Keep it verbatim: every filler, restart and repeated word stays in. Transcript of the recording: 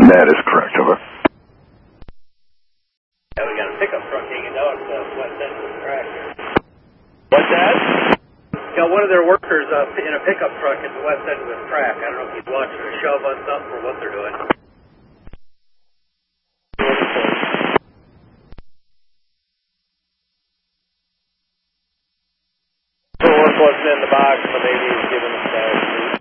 That is correct, over. Yeah, we got a pickup truck hanging out at the west end of the track. What's that? Got one of their workers uh, in a pickup truck at the west end of the track. I don't know if he's launching a shove on something or what they're doing.